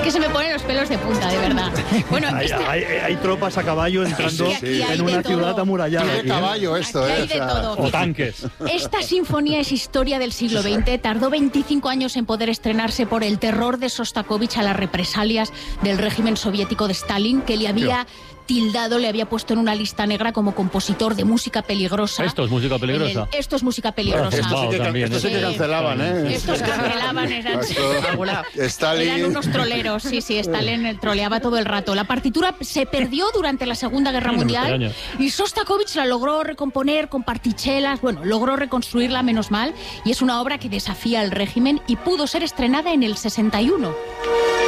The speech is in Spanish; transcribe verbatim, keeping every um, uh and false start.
que se me ponen los pelos de punta, de verdad. Bueno, hay, este... hay, hay tropas a caballo entrando es que en una ciudad todo. amurallada. Tiene caballo esto, Aquí ¿eh? hay de todo. O tanques. Esta sinfonía es historia del siglo veinte. Tardó veinticinco años en poder estrenarse por el terror de Sostakovich a las represalias del régimen soviético de Stalin, que le había tildado, le había puesto en una lista negra como compositor de música peligrosa. Esto es música peligrosa. El, esto es música peligrosa. Esto sí que, también, esto sí ¿eh? que cancelaban, ¿eh? Estos cancelaban, eran, Stalin. eran unos troleros. Sí, sí, Stalin troleaba todo el rato. La partitura se perdió durante la Segunda Guerra Mundial y Sostakovich la logró recomponer con partichelas. Bueno, logró reconstruirla, menos mal, y es una obra que desafía al régimen y pudo ser estrenada en el sesenta y uno.